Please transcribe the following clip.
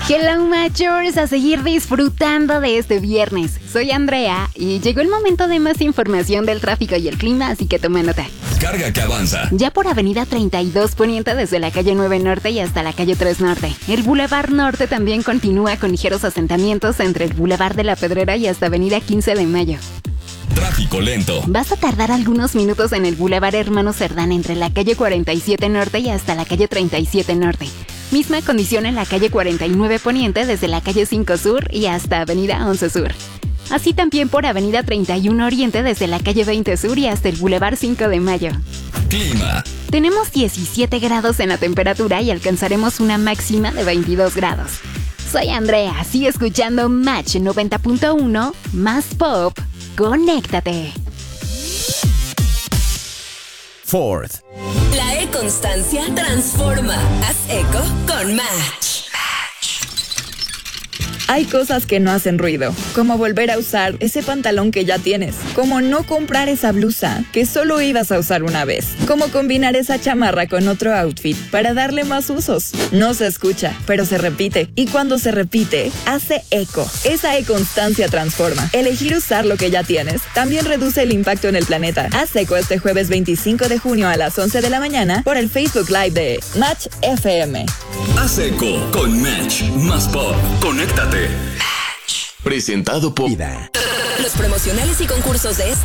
Hello Matchers, a seguir disfrutando de este viernes. Soy Andrea y llegó el momento de más información del tráfico y el clima, así que toma nota. Carga que avanza. Ya por Avenida 32 Poniente desde la calle 9 Norte y hasta la calle 3 Norte. El Boulevard Norte también continúa con ligeros asentamientos entre el Boulevard de la Pedrera y hasta Avenida 15 de Mayo. Tráfico lento. Vas a tardar algunos minutos en el Boulevard Hermano Cerdán entre la calle 47 Norte y hasta la calle 37 Norte. Misma condición en la calle 49 Poniente desde la calle 5 Sur y hasta Avenida 11 Sur. Así también por Avenida 31 Oriente desde la calle 20 Sur y hasta el Boulevard 5 de Mayo. Clima. Tenemos 17 grados en la temperatura y alcanzaremos una máxima de 22 grados. Soy Andrea, sigue escuchando Match 90.1, más pop, conéctate. Ford. La E-Constancia transforma. Haz eco con Match. Hay cosas que no hacen ruido, como volver a usar ese pantalón que ya tienes, como no comprar esa blusa que solo ibas a usar una vez, como combinar esa chamarra con otro outfit para darle más usos. No se escucha, pero se repite, y cuando se repite, hace eco. Esa E-Constancia transforma. Elegir usar lo que ya tienes también reduce el impacto en el planeta. Haz eco este jueves 25 de junio a las 11 de la mañana por el Facebook Live de Match FM. Haz eco con Match, más pop, conéctate. Presentado por Vida. Los promocionales y concursos de esta